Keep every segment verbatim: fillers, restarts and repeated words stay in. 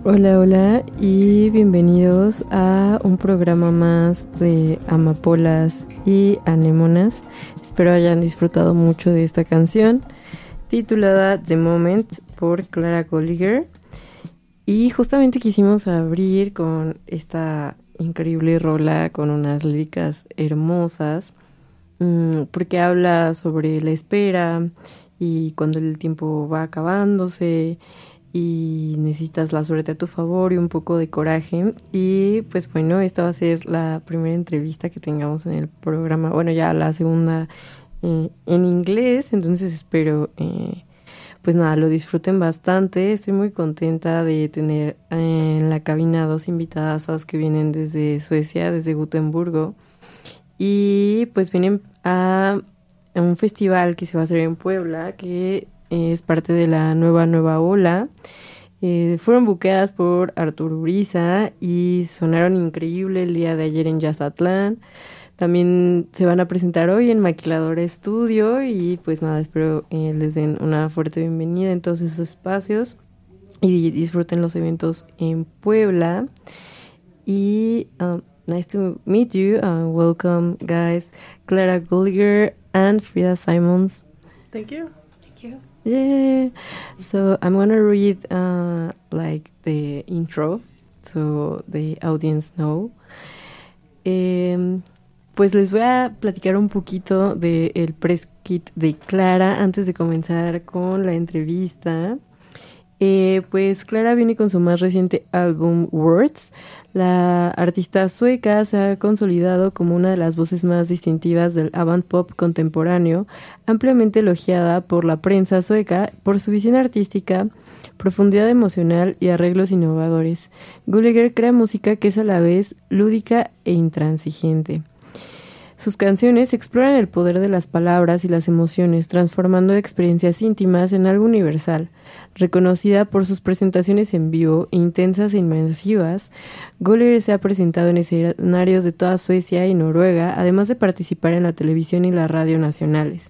Hola, hola y bienvenidos a un programa más de Amapolas y Anémonas. Espero hayan disfrutado mucho de esta canción titulada The Moment por Clara Gallagher. Y justamente quisimos abrir con esta increíble rola con unas líricas hermosas, mmm, porque habla sobre la espera y cuando el tiempo va acabándose y necesitas la suerte a tu favor y un poco de coraje. Y pues bueno, esta va a ser la primera entrevista que tengamos en el programa, bueno, ya la segunda eh, en inglés, entonces espero eh, pues nada, lo disfruten bastante. Estoy muy contenta de tener en la cabina dos invitadas que vienen desde Suecia, desde Gotemburgo, y pues vienen a, a un festival que se va a hacer en Puebla, que es parte de la nueva Nueva Ola. Eh, fueron buqueadas por Arturo Uriza y sonaron increíble el día de ayer en Jazzatlán. También se van a presentar hoy en Maquiladora Estudio y pues nada, espero eh, les den una fuerte bienvenida en todos esos espacios y disfruten los eventos en Puebla. Y um, nice to meet you. Uh, welcome, guys. Clara Gallagher and Frida Simons. Thank you. Thank you. Yeah. So I'm gonna read uh, like the intro so the audience know. Um, pues les voy a platicar un poquito del press kit de Clara antes de comenzar con la entrevista. Eh, pues Clara viene con su más reciente álbum Words. La artista sueca se ha consolidado como una de las voces más distintivas del avant pop contemporáneo, ampliamente elogiada por la prensa sueca por su visión artística, profundidad emocional y arreglos innovadores. Gallagher crea música que es a la vez lúdica e intransigente. Sus canciones exploran el poder de las palabras y las emociones, transformando experiencias íntimas en algo universal. Reconocida por sus presentaciones en vivo, intensas e inmersivas, Gallagher se ha presentado en escenarios de toda Suecia y Noruega, además de participar en la televisión y la radio nacionales.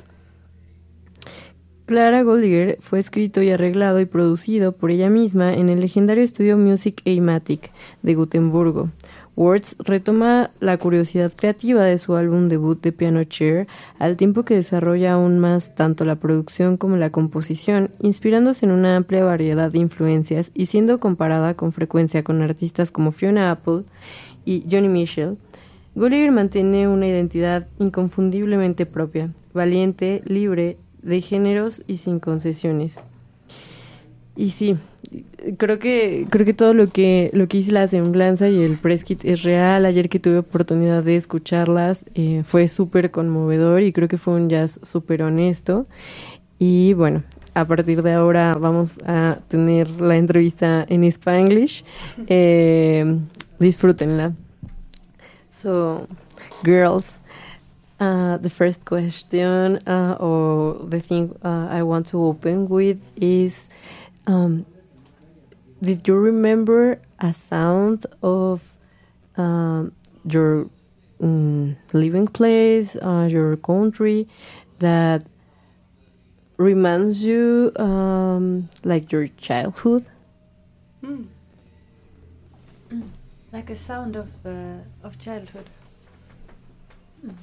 Clara Gallagher fue escrito y arreglado y producido por ella misma en el legendario estudio Music-A-Matic de Gotemburgo. Words retoma la curiosidad creativa de su álbum debut de Piano Chair, al tiempo que desarrolla aún más tanto la producción como la composición, inspirándose en una amplia variedad de influencias y siendo comparada con frecuencia con artistas como Fiona Apple y Joni Mitchell. Gallagher mantiene una identidad inconfundiblemente propia, valiente, libre, de géneros y sin concesiones. Y sí, creo que creo que todo lo que lo que hice la semblanza y el press kit es real. Ayer que tuve oportunidad de escucharlas eh, fue súper conmovedor y creo que fue un jazz súper honesto. Y bueno, a partir de ahora vamos a tener la entrevista en Spanglish. Eh, disfrútenla. So, girls, uh, the first question uh, or the thing uh, I want to open with is Um, did you remember a sound of um, your um, living place, uh, your country, that reminds you um, like your childhood? Mm. Like a sound of uh, of childhood. Mm.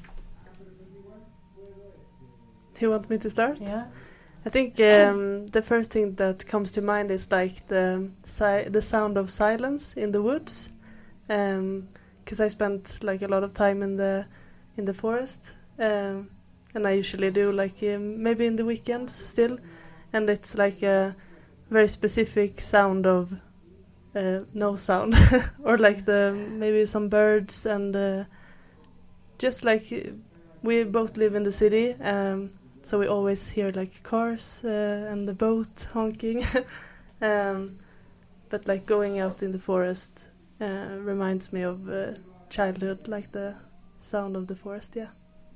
Do you want me to start? Yeah. I think um, the first thing that comes to mind is like the si- the sound of silence in the woods, because um, I spent like a lot of time in the in the forest, um, and I usually do like um, maybe in the weekends still, and it's like a very specific sound of uh, no sound, or like the maybe some birds and uh, just like we both live in the city. Um, So we always hear like cars uh, and the boat honking, um, but like going out in the forest uh, reminds me of uh, childhood, like the sound of the forest. Yeah.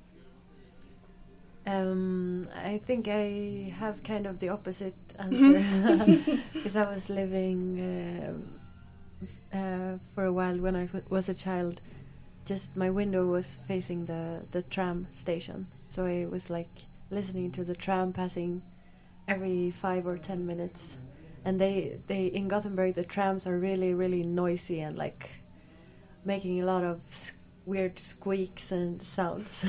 Um, I think I have kind of the opposite answer because I was living uh, f- uh, for a while when I f- was a child. Just my window was facing the the tram station, so I was like listening to the tram passing every five or ten minutes, and they they in Gothenburg the trams are really really noisy and like making a lot of s- weird squeaks and sounds.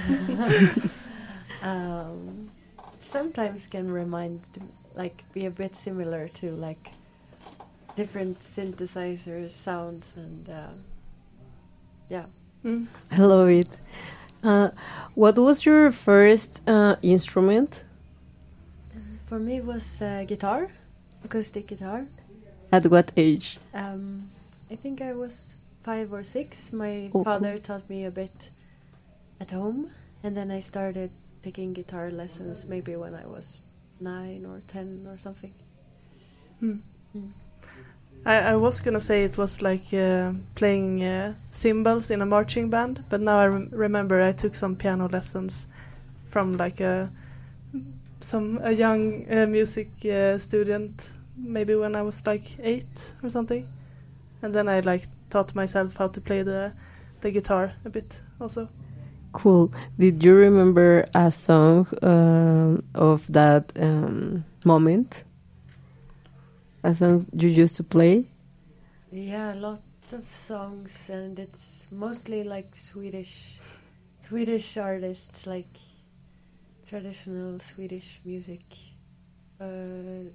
um, sometimes can remind like be a bit similar to like different synthesizers sounds and uh, yeah. Mm. I love it. Uh, what was your first uh, instrument? For me it was uh, guitar, acoustic guitar. At what age? Um, I think I was five or six. My Oh, father cool. taught me a bit at home, and then I started taking guitar lessons maybe when I was nine or ten or something. Mm. Mm. I, I was gonna say it was like uh, playing uh, cymbals in a marching band, but now I rem- remember I took some piano lessons from like a some a young uh, music uh, student, maybe when I was like eight or something, and then I like taught myself how to play the the guitar a bit also. Cool. Did you remember a song um, of that um, moment? A song you used to play? Yeah, a lot of songs, and it's mostly like Swedish, Swedish artists, like traditional Swedish music. Uh,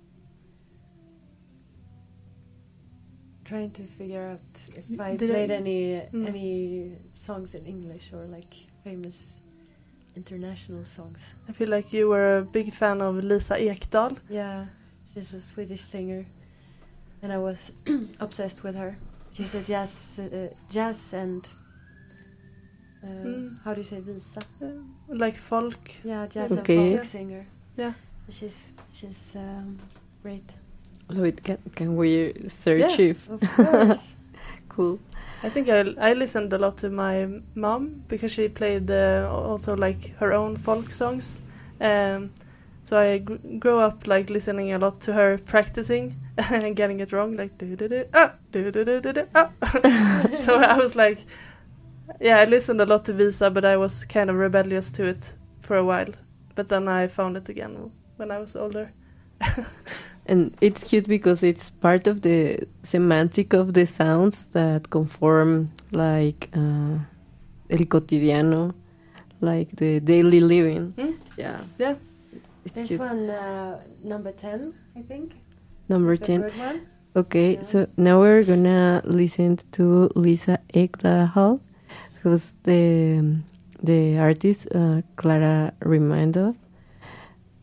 trying to figure out if I Did I- played any Mm. any songs in English or like famous international songs. I feel like you were a big fan of Lisa Ekdahl. Yeah, she's a Swedish singer, and I was obsessed with her. She's a jazz, uh, jazz and uh, Mm. how do you say visa? Uh, like folk. Yeah, jazz Okay. and folk singer. Yeah. She's she's um, great. So it can, can we search Yeah. if... Of course. Cool. I think I I listened a lot to my mom because she played uh, also like her own folk songs. Um, so I gr- grew up like listening a lot to her practicing and getting it wrong, like do do do ah do do do do do ah. So I was like, yeah, I listened a lot to Visa, but I was kind of rebellious to it for a while. But then I found it again when I was older. And it's cute because it's part of the semantic of the sounds that conform like uh, el cotidiano, like the daily living. Hmm? Yeah. Yeah. It's This cute. one, uh, number ten, I think. Number The ten. bird one. Okay, Yeah. so now we're gonna listen to Lisa Ekdahl, who's the the artist uh, Clara reminded of.